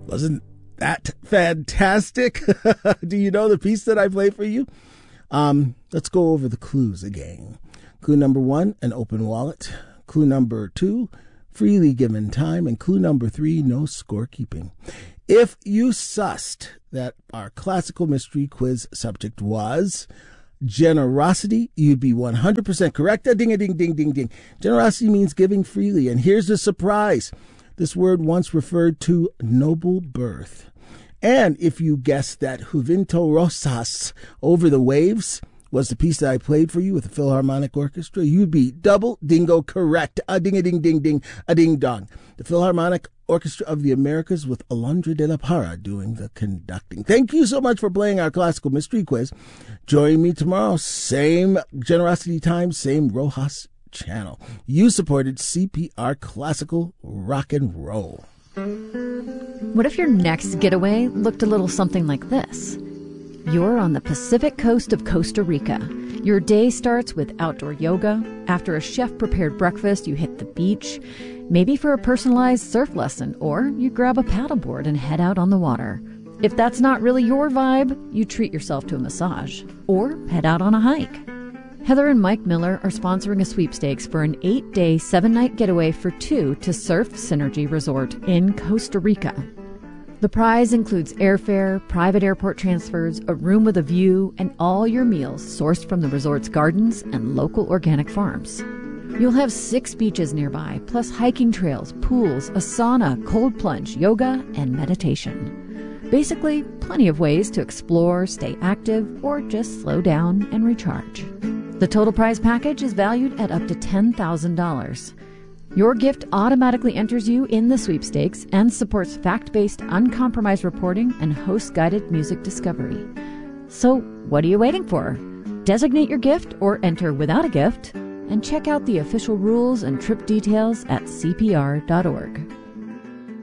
Wasn't that fantastic? Do you know the piece that I played for you? Let's go over the clues again. Clue number 1, an open wallet. Clue number 2, freely given time. And clue number 3, no scorekeeping. If you sussed that our classical mystery quiz subject was generosity, you'd be 100% correct. Ding, ding, ding, ding, ding. Generosity means giving freely. And here's the surprise. This word once referred to noble birth. And if you guessed that Juventud Rosas, Over the Waves, was the piece that I played for you with the Philharmonic Orchestra, you'd be double dingo correct. A ding, a ding, ding, ding, a ding dong. The Philharmonic Orchestra of the Americas with Alondra de la Parra doing the conducting. Thank you so much for playing our classical mystery quiz. Join me tomorrow, same generosity time, same Rojas channel. You supported CPR Classical Rock and Roll. What if your next getaway looked a little something like this? You're on the Pacific coast of Costa Rica. Your day starts with outdoor yoga. After a chef-prepared breakfast, you hit the beach, maybe for a personalized surf lesson, or you grab a paddleboard and head out on the water. If that's not really your vibe, you treat yourself to a massage or head out on a hike. Heather and Mike Miller are sponsoring a sweepstakes for an 8-day, 7-night getaway for 2 to Surf Synergy Resort in Costa Rica. The prize includes airfare, private airport transfers, a room with a view, and all your meals sourced from the resort's gardens and local organic farms. You'll have 6 beaches nearby, plus hiking trails, pools, a sauna, cold plunge, yoga, and meditation. Basically, plenty of ways to explore, stay active, or just slow down and recharge. The total prize package is valued at up to $10,000. Your gift automatically enters you in the sweepstakes and supports fact-based, uncompromised reporting and host-guided music discovery. So, what are you waiting for? Designate your gift or enter without a gift, and check out the official rules and trip details at cpr.org.